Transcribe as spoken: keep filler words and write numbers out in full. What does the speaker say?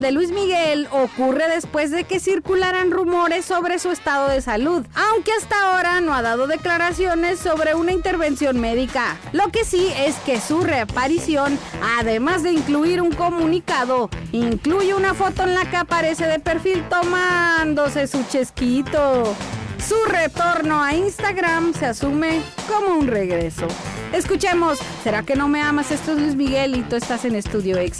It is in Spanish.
de Luis Miguel ocurre después de que circularan rumores sobre su estado de salud, aunque hasta ahora no ha dado declaraciones sobre una intervención médica. Lo que sí es que su reaparición, además de incluir un comunicado, incluye una foto en la que aparece de perfil tomándose su chesquito. Su retorno a Instagram se asume como un regreso. Escuchemos, ¿será que no me amas? Esto es Luis Miguel y tú estás en Estudio Exa.